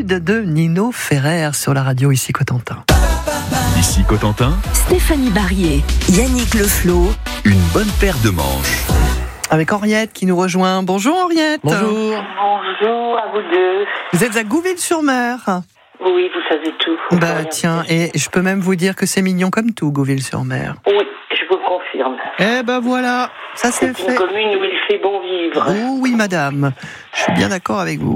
Sud de Nino Ferrer sur la radio ici Cotentin. Ici Cotentin, Stéphanie Barrier, Yannick Leflot, une bonne paire de manches. Avec Henriette qui nous rejoint. Bonjour Henriette. Bonjour à vous deux. Vous êtes à Gouville-sur-Mer. Oui, vous savez tout. Bah tiens, et je peux même vous dire que c'est mignon comme tout, Gouville-sur-Mer. Oui, je vous confirme. Eh ben voilà, ça c'est C'est fait. une commune où il fait bon vivre. Oh oui madame, je suis bien d'accord avec vous.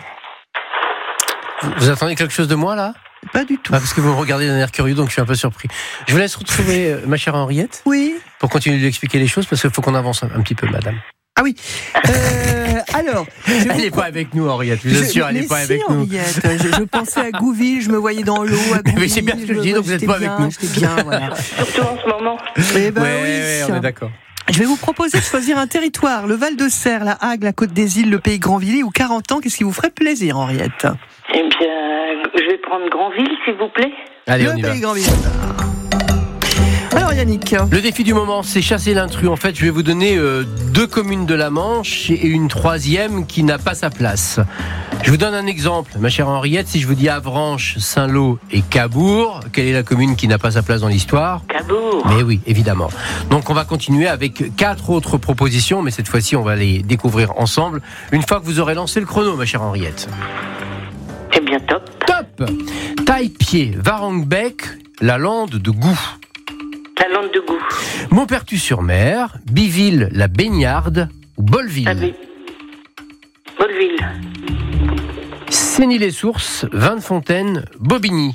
Vous attendez quelque chose de moi là ? Pas du tout. Parce que vous me regardez d'un air curieux, donc je suis un peu surpris. Je vous laisse retrouver ma chère Henriette Oui. pour continuer de lui expliquer les choses, parce qu'il faut qu'on avance un petit peu, madame. Ah oui. Alors, Elle n'est pas avec nous, Henriette, je vous assure, elle n'est pas avec nous. Henriette, je pensais à Gouville, je me voyais dans l'eau à Gouville. Mais c'est bien ce que je dis, donc vous n'êtes pas avec nous. J'étais bien, voilà. Surtout en ce moment. Eh ben Ouais, on est d'accord. Je vais vous proposer de choisir un territoire, le Val-de-Serre, la Hague, la Côte des Îles, le Pays Grandvilliers ou Carentan. Qu'est-ce qui vous ferait plaisir, Henriette ? Eh bien, je vais prendre Grandville, s'il vous plaît. Allez, Le on y va. Pays Grandvilliers. Alors Yannick. Le défi du moment, c'est chasser l'intrus. En fait, je vais vous donner 2 communes de la Manche et une 3e qui n'a pas sa place. Je vous donne un exemple, ma chère Henriette. Si je vous dis Avranches, Saint-Lô et Cabourg, quelle est la commune qui n'a pas sa place dans l'histoire ? Cabourg. Mais oui, évidemment. Donc on va continuer avec 4 autres propositions, mais cette fois-ci, on va les découvrir ensemble une fois que vous aurez lancé le chrono, ma chère Henriette. Eh bien, top. Top ! Taille-Pied, Varangbec, la lande de Goût. La lande de Goût. Maupertus-sur-Mer, Biville, la Baignarde ou Bolleville. Ah oui. Bolleville. Sény-les-Sources, Vin-de-Fontaine, Bobigny.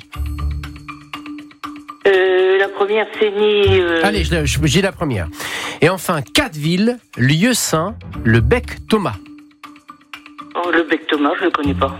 La première, Sény. Allez, j'ai la première. Et enfin, Quatteville, Lieu-Saint, le Bec-Thomas. Oh, le bec Thomas, je le connais pas.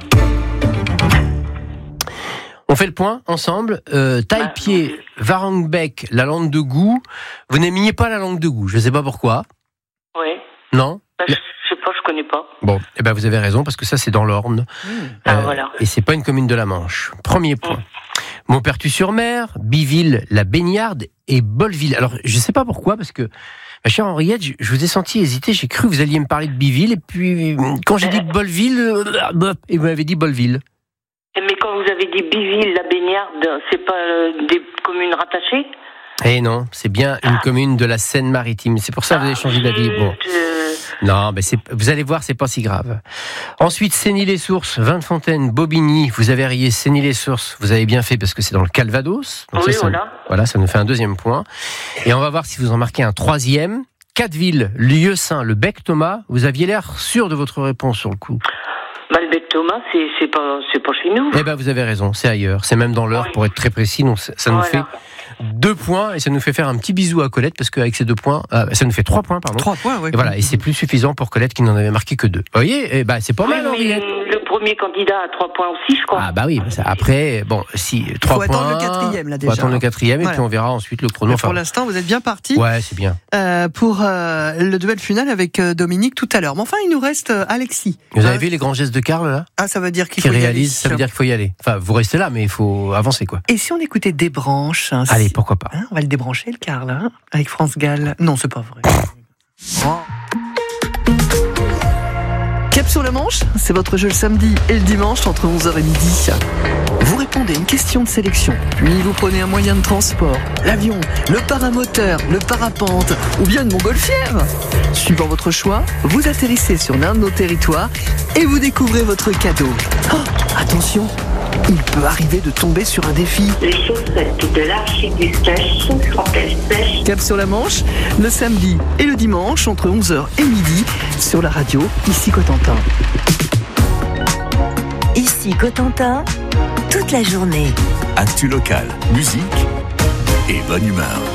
On fait le point ensemble. Taille-Pied, Varangbec, la langue de Goût. Vous n'aimiez pas la langue de Goût, je ne sais pas pourquoi. Ouais. Non ? Je sais pas, je connais pas. Bon, eh ben vous avez raison, parce que ça, c'est dans l'Orne. Voilà. Et c'est pas une commune de la Manche. Premier point. Maupertus-sur-Mer, Biville, la Baignarde et Bolleville. Alors, je ne sais pas pourquoi, parce que, ma chère Henriette, je vous ai senti hésiter. J'ai cru que vous alliez me parler de Biville, et puis, quand j'ai dit Bolleville, et vous m'avez dit Bolleville. Mais quand vous avez dit Biville, la Baignarde, c'est pas des communes rattachées ? Eh non, c'est bien une commune de la Seine-Maritime. C'est pour ça que vous avez changé d'avis. Bon. Non, mais vous allez voir, c'est pas si grave. Ensuite, Sény-les-Sources, Vin-de-Fontaine, Bobigny. Vous avez rayé Sény-les-Sources. Vous avez bien fait parce que c'est dans le Calvados. Donc oui, ça, voilà. Voilà, ça nous fait un 2e point. Et on va voir si vous en marquez un 3e. Quatteville, Lieu-Saint, le Bec-Thomas. Vous aviez l'air sûr de votre réponse sur le coup. Bah, le bec Thomas, c'est pas chez nous. Eh ben, vous avez raison, c'est ailleurs. C'est même dans l'Eure, pour être très précis. Donc, ça nous fait 2 points et ça nous fait faire un petit bisou à Colette parce qu'avec ces 2 points, ça nous fait 3 points, pardon. 3 points, oui. Et voilà, et c'est plus suffisant pour Colette qui n'en avait marqué que 2. Vous voyez, eh ben, c'est pas mal, Henriette. Le premier candidat a 3 points aussi, je crois. Ah bah oui, après, bon, si 3 points. Faut attendre le 4e là déjà. Faut attendre le 4e et Voilà. puis on verra ensuite le chrono. Mais pour l'instant, vous êtes bien parti. Ouais, c'est bien. Pour le duel final avec Dominique tout à l'heure. Mais enfin, il nous reste Alexis. Vous avez vu les grands gestes de Karl là ? Ah, ça veut dire qu'il Qui faut y aller. réalise, ça veut dire qu'il faut y aller. Enfin, vous restez là, mais il faut avancer quoi. Et si on écoutait des branches Allez, pourquoi pas. On va le débrancher, le Karl, avec France Gall. Non, c'est pas vrai. Cap sur la Manche, c'est votre jeu le samedi et le dimanche entre 11h et midi. Vous répondez à une question de sélection, puis vous prenez un moyen de transport, l'avion, le paramoteur, le parapente ou bien une montgolfière. Suivant votre choix, vous atterrissez sur l'un de nos territoires et vous découvrez votre cadeau. Oh, attention, il peut arriver de tomber sur un défi. Les chaussettes de l'archiduchesse sont-elles sèches ? Cap sur la Manche, le samedi et le dimanche entre 11h et midi sur la radio, ici Cotentin. ici Cotentin, toute la journée. Actu locale, musique et bonne humeur.